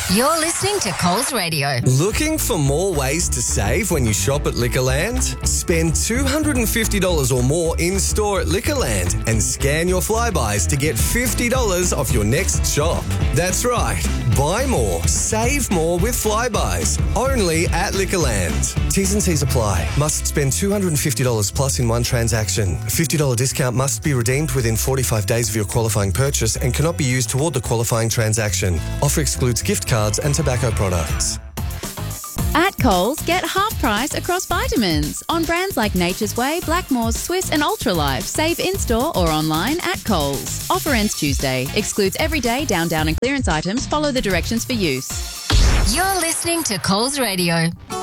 You're listening to Coles Radio. Looking for more ways to save when you shop at Liquorland? Spend $250 or more in-store at Liquorland and scan your Flybuys to get $50 off your next shop. That's right. Buy more, save more with Flybuys. Only at Liquorland. T's and C's apply. Must spend $250 plus in one transaction. A $50 discount must be redeemed within 45 days of your qualifying purchase and cannot be used toward the qualifying transaction. Offer excludes gift cards and tobacco products. At Coles, get half price across vitamins on brands like Nature's Way, Blackmores, Swiss and Ultralife. Save in-store or online at Coles. Offer ends Tuesday. Excludes everyday down and clearance items. Follow the directions for use. You're listening to Coles Radio.